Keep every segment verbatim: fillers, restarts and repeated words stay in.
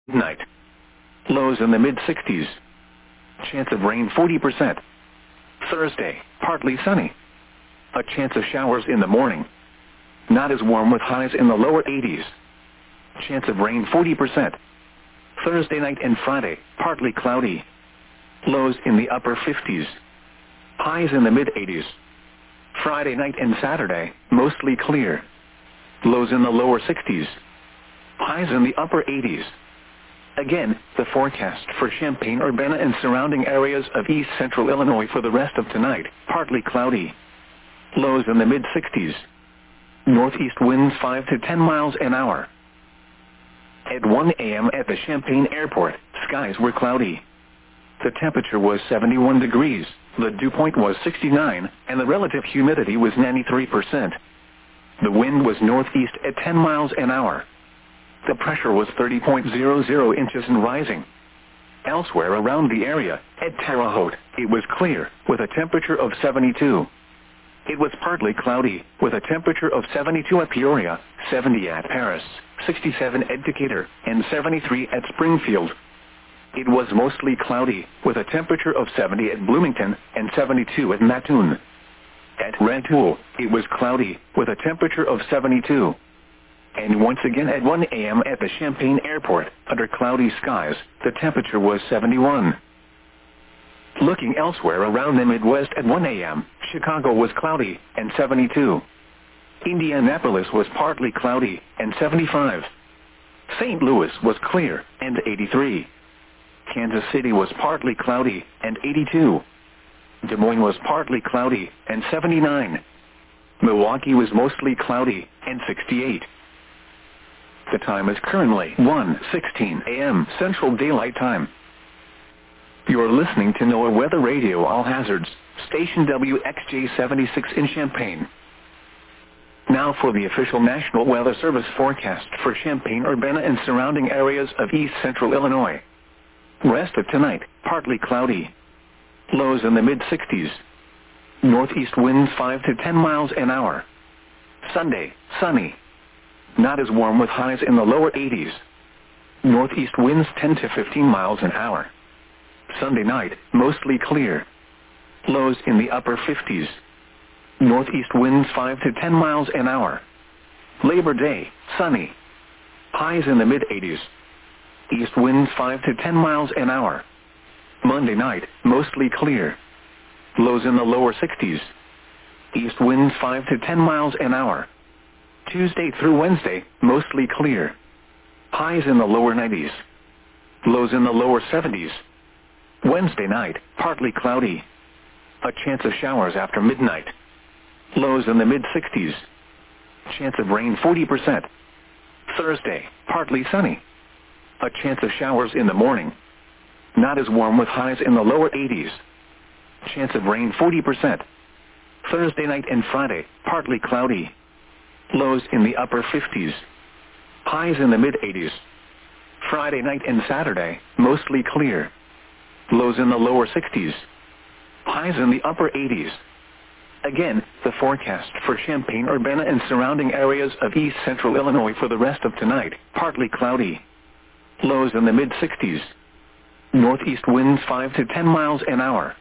Night. Lows in the mid sixties. Chance of rain forty percent. Thursday, partly sunny. A chance of showers in the morning. Not as warm with highs in the lower eighties. Chance of rain forty percent. Thursday night and Friday, partly cloudy. Lows in the upper fifties. Highs in the mid eighties. Friday night and Saturday, mostly clear. Lows in the lower sixties. Highs in the upper eighties. Again, the forecast for Champaign-Urbana and surrounding areas of east central Illinois for the rest of tonight, partly cloudy. Lows in the mid sixties. Northeast winds five to ten miles an hour. At one a m at the Champaign Airport, skies were cloudy. The temperature was seventy-one degrees, the dew point was sixty-nine, and the relative humidity was ninety-three percent. The wind was northeast at ten miles an hour. The pressure was thirty point zero zero inches and rising. Elsewhere around the area, at Terre Haute, it was clear, with a temperature of seventy-two. It was partly cloudy, with a temperature of seventy-two at Peoria, seventy at Paris, sixty-seven at Decatur, and seventy-three at Springfield. It was mostly cloudy, with a temperature of seventy at Bloomington, and seventy-two at Mattoon. At Rantoul, it was cloudy, with a temperature of seventy-two. And once again at one a m at the Champaign Airport, under cloudy skies, the temperature was seventy-one. Looking elsewhere around the Midwest at one a m, Chicago was cloudy, and seventy-two. Indianapolis was partly cloudy, and seventy-five. Saint Louis was clear, and eighty-three. Kansas City was partly cloudy, and eighty-two. Des Moines was partly cloudy, and seventy-nine. Milwaukee was mostly cloudy, and sixty-eight. The time is currently one sixteen a m Central Daylight Time. You're listening to NOAA Weather Radio All Hazards, station W X J seventy-six in Champaign. Now for the official National Weather Service forecast for Champaign-Urbana and surrounding areas of east central Illinois. Rest of tonight, partly cloudy. Lows in the mid sixties. Northeast winds five to ten miles an hour. Sunday, sunny. Not as warm with highs in the lower eighties. Northeast winds ten to fifteen miles an hour. Sunday night, mostly clear. Lows in the upper fifties. Northeast winds five to ten miles an hour. Labor Day, sunny. Highs in the mid eighties. East winds five to ten miles an hour. Monday night, mostly clear. Lows in the lower sixties. East winds five to ten miles an hour. Tuesday through Wednesday, mostly clear. Highs in the lower nineties. Lows in the lower seventies. Wednesday night, partly cloudy. A chance of showers after midnight. Lows in the mid sixties. Chance of rain forty percent. Thursday, partly sunny. A chance of showers in the morning. Not as warm with highs in the lower eighties. Chance of rain forty percent. Thursday night and Friday, partly cloudy. Lows in the upper fifties. Highs in the mid eighties. Friday night and Saturday, mostly clear. Lows in the lower sixties. Highs in the upper eighties. Again, the forecast for Champaign-Urbana and surrounding areas of east central Illinois for the rest of tonight, partly cloudy. Lows in the mid sixties. Northeast winds five to ten miles an hour.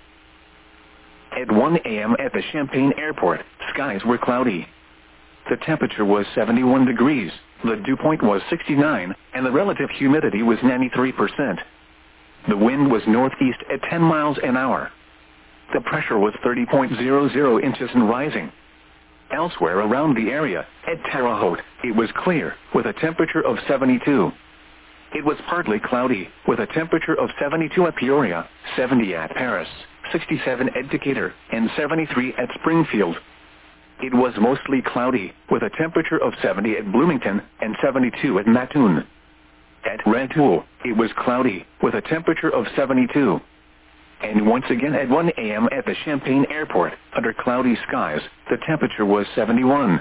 At one a m at the Champaign Airport, skies were cloudy. The temperature was seventy-one degrees, the dew point was sixty-nine, and the relative humidity was ninety-three percent. The wind was northeast at ten miles an hour. The pressure was thirty point zero zero inches and rising. Elsewhere around the area, at Terre Haute, it was clear, with a temperature of seventy-two. It was partly cloudy, with a temperature of seventy-two at Peoria, seventy at Paris, sixty-seven at Decatur, and seventy-three at Springfield. It was mostly cloudy, with a temperature of seventy at Bloomington, and seventy-two at Mattoon. At Rantoul, it was cloudy, with a temperature of seventy-two. And once again at one a m at the Champaign Airport, under cloudy skies, the temperature was seventy-one.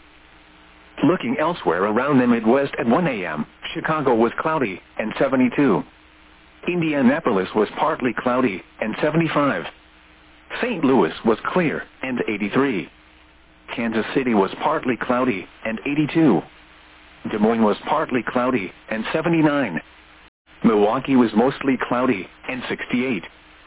Looking elsewhere around the Midwest at one a m, Chicago was cloudy, and seventy-two. Indianapolis was partly cloudy, and seventy-five. Saint Louis was clear, and eighty-three. Kansas City was partly cloudy, and eighty-two. Des Moines was partly cloudy, and seventy-nine. Milwaukee was mostly cloudy and sixty-eight.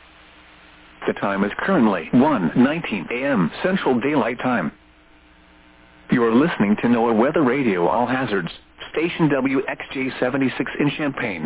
The time is currently one nineteen a m Central Daylight Time. You're listening to NOAA Weather Radio All Hazards, station W X J seventy-six in Champaign.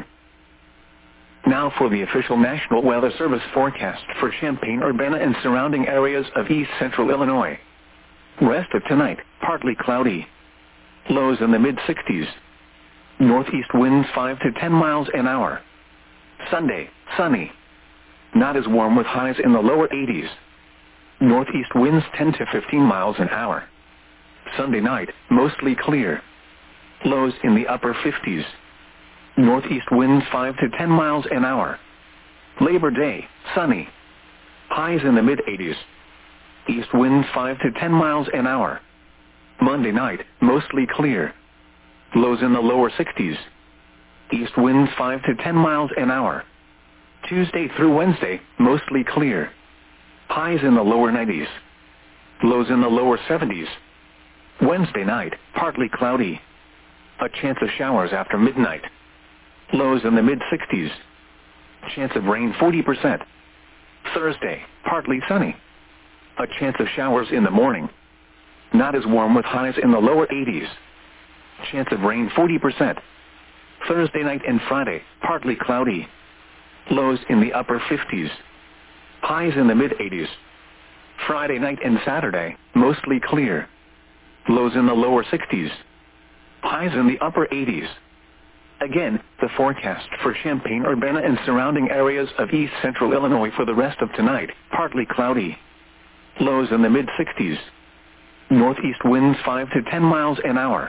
Now for the official National Weather Service forecast for Champaign-Urbana and surrounding areas of east central Illinois. Rest of tonight, partly cloudy. Lows in the mid sixties. Northeast winds five to ten miles an hour. Sunday, sunny. Not as warm with highs in the lower eighties. Northeast winds ten to fifteen miles an hour. Sunday night, mostly clear. Lows in the upper fifties. Northeast winds five to ten miles an hour. Labor Day, sunny. Highs in the mid eighties. East winds five to ten miles an hour. Monday night, mostly clear. Lows in the lower sixties. East winds five to ten miles an hour. Tuesday through Wednesday, mostly clear. Highs in the lower nineties. Lows in the lower seventies. Wednesday night, partly cloudy. A chance of showers after midnight. Lows in the mid sixties. Chance of rain forty percent. Thursday, partly sunny. A chance of showers in the morning. Not as warm with highs in the lower eighties. Chance of rain forty percent. Thursday night and Friday, partly cloudy. Lows in the upper fifties. Highs in the mid eighties. Friday night and Saturday, mostly clear. Lows in the lower sixties. Highs in the upper eighties. Again, the forecast for Champaign-Urbana and surrounding areas of east central Illinois for the rest of tonight, partly cloudy. Lows in the mid sixties. Northeast winds five to ten miles an hour.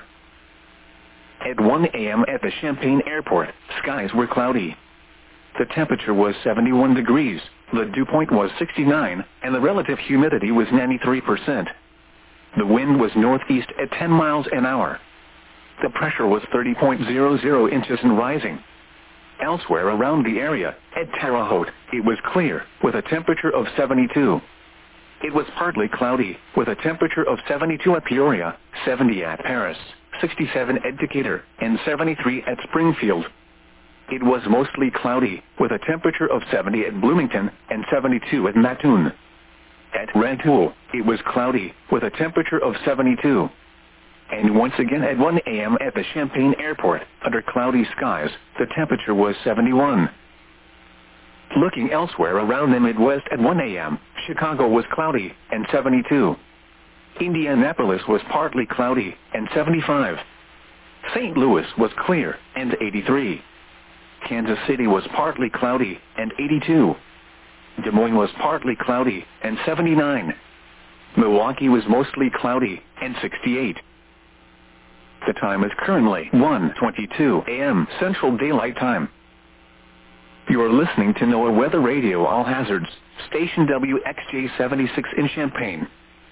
At one a m at the Champaign Airport, skies were cloudy. The temperature was seventy-one degrees, the dew point was sixty-nine, and the relative humidity was ninety-three percent. The wind was northeast at ten miles an hour. The pressure was thirty point zero zero inches and rising. Elsewhere around the area, at Terre Haute, it was clear, with a temperature of seventy-two. It was partly cloudy, with a temperature of seventy-two at Peoria, seventy at Paris, sixty-seven at Decatur, and seventy-three at Springfield. It was mostly cloudy, with a temperature of seventy at Bloomington and seventy-two at Mattoon. At Rantoul, it was cloudy, with a temperature of seventy-two. And once again at one a m at the Champaign Airport, under cloudy skies, the temperature was seventy-one. Looking elsewhere around the Midwest at one a m, Chicago was cloudy and seventy-two. Indianapolis was partly cloudy and seventy-five. Saint Louis was clear and eighty-three. Kansas City was partly cloudy and eighty-two. Des Moines was partly cloudy and seventy-nine. Milwaukee was mostly cloudy and sixty-eight. The time is currently one twenty-two a m Central Daylight Time. You are listening to NOAA Weather Radio All Hazards, station W X J seventy-six in Champaign.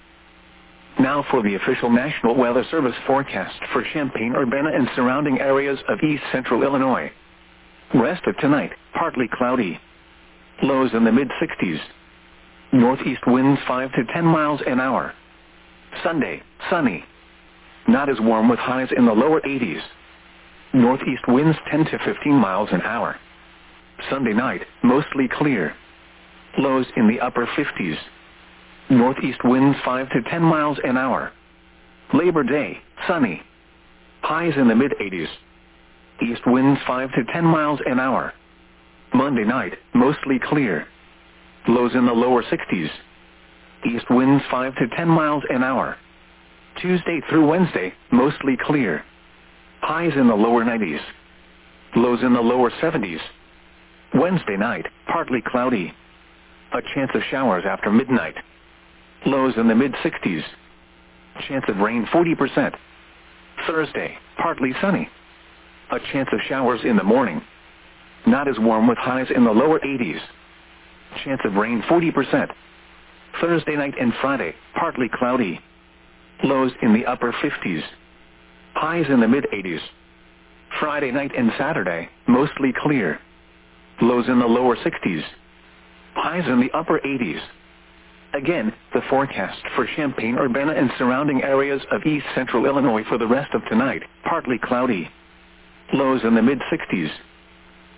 Now for the official National Weather Service forecast for Champaign-Urbana and surrounding areas of east central Illinois. Rest of tonight, partly cloudy. Lows in the mid sixties. Northeast winds five to ten miles an hour. Sunday, sunny. Not as warm with highs in the lower eighties. Northeast winds ten to fifteen miles an hour. Sunday night, mostly clear. Lows in the upper fifties. Northeast winds five to ten miles an hour. Labor Day, sunny. Highs in the mid eighties. East winds five to ten miles an hour. Monday night, mostly clear. Lows in the lower sixties. East winds five to ten miles an hour. Tuesday through Wednesday, mostly clear. Highs in the lower nineties. Lows in the lower seventies. Wednesday night, partly cloudy. A chance of showers after midnight. Lows in the mid sixties. Chance of rain forty percent. Thursday, partly sunny. A chance of showers in the morning. Not as warm with highs in the lower eighties. Chance of rain forty percent. Thursday night and Friday, partly cloudy. Lows in the upper fifties. Highs in the mid eighties. Friday night and Saturday, mostly clear. Lows in the lower sixties. Highs in the upper eighties. Again, the forecast for Champaign-Urbana and surrounding areas of east central Illinois for the rest of tonight, partly cloudy. Lows in the mid sixties.